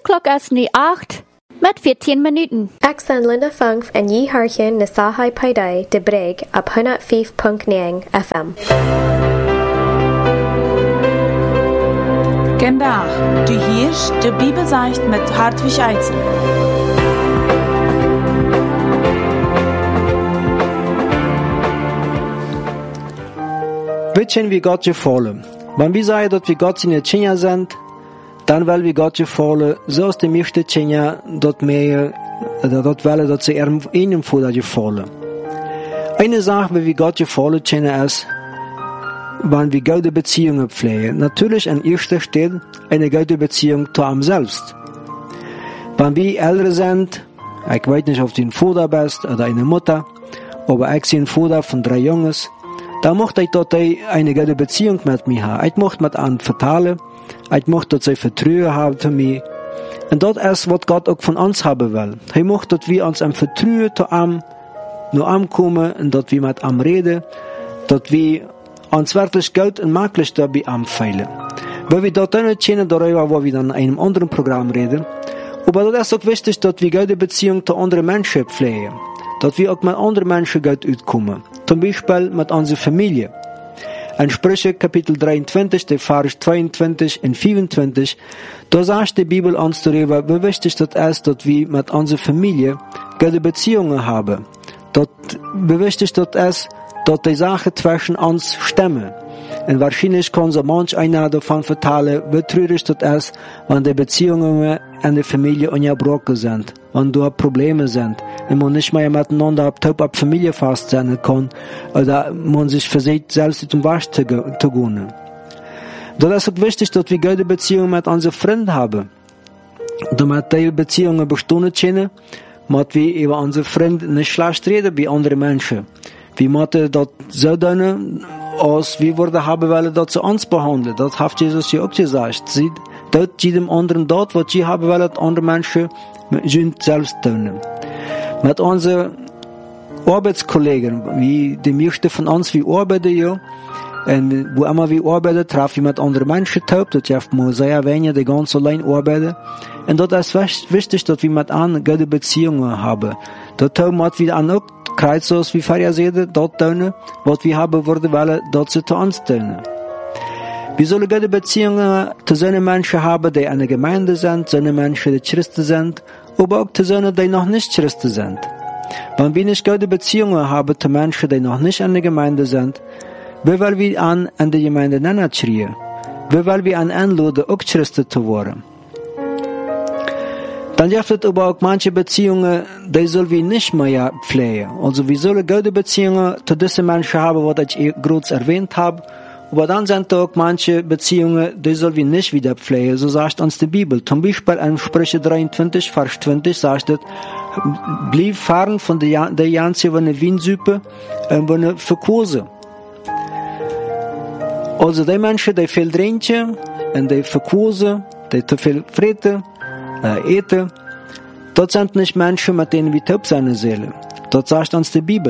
klok is nu 8 met 14 minuten. Ek zijn Linda Funk en je hoort na Sahai Paidai de Brig op 105.9 FM. Vandaag, du hörst de Bibelseicht mit Hartwig Eitzel. Bitchen wie Gott gefallen. Wenn wir sagen, dass wir Gott seine Kinder sind, dann wollen wir Gott gefallen, so ist die meiste Kinder, dort mehr, dort wollen, dass sie ihnen Vater gefallen. Eine Sache, wie wir Gott gefallen kennen, ist, wenn wir gute Beziehungen pflegen. Natürlich an erster Stelle eine gute Beziehung zu einem selbst. Wenn wir älter sind, ich weiß nicht, ob du ein Vater bist oder eine Mutter, aber ich bin ein Vater von 3 Jungs, dann möchte ich, dass ich eine gute Beziehung mit mir haben. Ich möchte mit ihnen vertellen, ich möchte, dass sie Vertrauen haben zu mir. Und das ist, was Gott auch von uns haben will. Er möchte, dass wir uns im Vertrauen zu ihm nur ankommen und dass wir mit ihm reden, dass wir uns wirklich gut und möglich dabei anfeilen. Weil wir dort nicht kennen, darüber, wo wir dann in einem anderen Programm reden. Aber das ist auch wichtig, dass wir gute Beziehungen zu anderen Menschen pflegen. Dass wir auch mit anderen Menschen gut auskommen. Zum Beispiel mit unserer Familie. In Sprüche Kapitel 23, die Vers 22 und 25, da sagt die Bibel uns darüber, wie wichtig das ist, dass wir mit unserer Familie gute Beziehungen haben. Wie wichtig das ist, dass die Sachen zwischen uns stimmen. Und wahrscheinlich kann so manch einer davon vertellen, wie traurig das ist, wenn die Beziehungen in der Familie unterbrochen sind, wenn da Probleme sind, und man nicht mehr miteinander auf Familie fast sein kann, oder man sich versucht, selbst zum Wasch zu gehen. Da ist auch wichtig, dass wir gute Beziehungen mit unseren Freunden haben. Damit die Beziehungen bestehen können, müssen wir über unsere Freunde nicht schlecht reden bei anderen Menschen. Wir müssen das so tun, als wir haben wollen, dass sie uns behandeln. Das hat Jesus ja auch gesagt. Sie dort jedem anderen dort, was sie haben wollen, andere Menschen selbst tun. Mit unseren Arbeitskollegen, wie die meisten von uns, wir arbeiten ja, und wo immer wir arbeiten, treffen wir mit anderen Menschen taub, das hilft mir sehr wenig, die ganz allein arbeiten. Und das ist wichtig, dass wir mit ihnen gute Beziehungen haben. Dort müssen wir auch Kreuzos, wie vorher sehen, dort tun, was wir haben wollen, dort zu uns tun. Wir sollen gute Beziehungen zu solchen Menschen haben, die in der Gemeinde sind, solche Menschen, die Christen sind, aber auch zu solchen, die noch nicht Christen sind. Wenn wir nicht gute Beziehungen haben zu Menschen, die noch nicht in der Gemeinde sind, wie wollen wir an der Gemeinde nennen schreien? Wie wollen wir an einladen, auch Christen zu werden? Dann gibt es aber auch manche Beziehungen, die sollen wir nicht mehr pflegen. Also wir sollen gute Beziehungen zu diesen Menschen haben, was ich kurz erwähnt habe. Aber dann sind auch manche Beziehungen, die sollen wir nicht wieder pflegen. So sagt uns die Bibel. Zum Beispiel in Sprüche 23, Vers 20 sagt es, blieb fern von der Janze, wenn eine Winsüppe und wenn eine Verkose. Also die Menschen, die viel trinken und die Verkose, die zu viel freten, eten, das sind nicht Menschen, mit denen wir taub sein Seele. Das sagt uns die Bibel.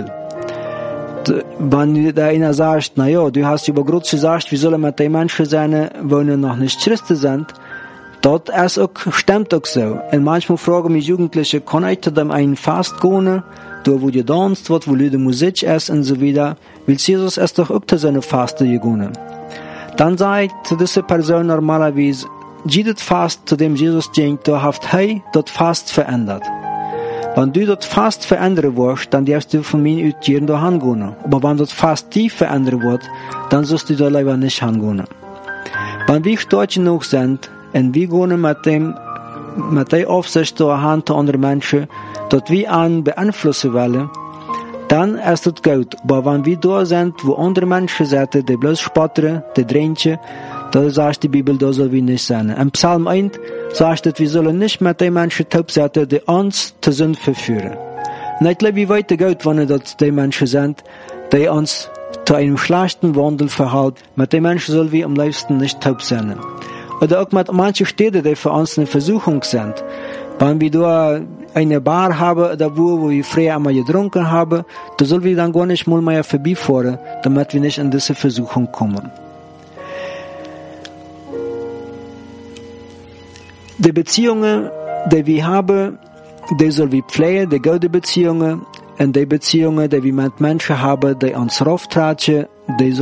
Wenn der einer sagt, naja, du hast über Gott gesagt, wir sollen mit den Menschen sein, die noch nicht Christen sind, das stimmt auch so. Und manchmal fragen mich Jugendliche, kann ich zu dem einen Fast gehen, da wo die Tanzt wird, wo die Musik ist und so weiter, will Jesus erst doch auch zu seiner Faste gehen. Dann sage ich zu dieser Person normalerweise, jedes Fast, zu dem Jesus ging, da hat das Fast verändert. Wenn du das Fast verändern willst, dann darfst du von mir aus jeden da hingehen. Aber wenn das Fast tief verändert wird, dann sollst du da lieber nicht hingehen. Wenn wir stark genug sind, und wir gehen mit der Aufsicht der Hand zu anderen Menschen, dass wir einen beeinflussen wollen, dann ist das gut. Aber wenn wir da sind, wo andere Menschen sitzen, die bloß spottern, die trinken, da sagt die Bibel, da soll wir nicht sein. Im Psalm 1 sagt es, wir sollen nicht mit den Menschen taub sein, die uns zur Sünde verführen. Und ich glaube, wie weit gut, wenn das die Menschen sind, die uns zu einem schlechten Wandel verhalten. Mit den Menschen sollen wir am liebsten nicht taub sein. Oder auch mit manchen Städten, die für uns eine Versuchung sind. Wenn wir da eine Bar haben, oder wo wir früher einmal getrunken haben, da sollen wir dann gar nicht mal mehr vorbeifahren, damit wir nicht in diese Versuchung kommen. Die Beziehungen, die wir haben, die soll wir pflegen, die gute Beziehungen, und die Beziehungen, die wir mit Menschen haben, die uns rauftragen, die